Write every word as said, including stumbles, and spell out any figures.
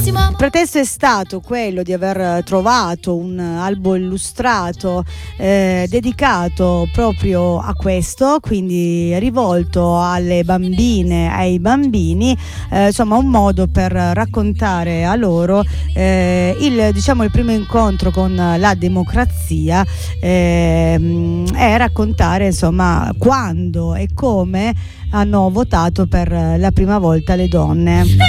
Il pretesto è stato quello di aver trovato un albo illustrato eh, dedicato proprio a questo, quindi rivolto alle bambine, ai bambini, eh, insomma un modo per raccontare a loro eh, il, diciamo, il primo incontro con la democrazia eh, e raccontare insomma quando e come hanno votato per la prima volta le donne.